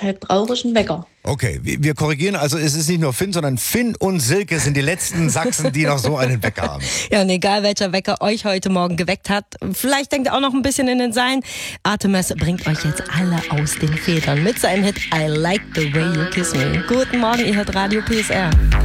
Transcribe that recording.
halb traurigen Wecker. Okay, wir korrigieren, also es ist nicht nur Finn, sondern Finn und Silke sind die letzten Sachsen, die noch so einen Wecker haben. Ja, und egal welcher Wecker euch heute Morgen geweckt hat, vielleicht denkt ihr auch noch ein bisschen in den Seilen. Artemis bringt euch jetzt alle aus den Federn mit seinem Hit I Like the Way You Kiss Me. Guten Morgen, ihr hört Radio PSR.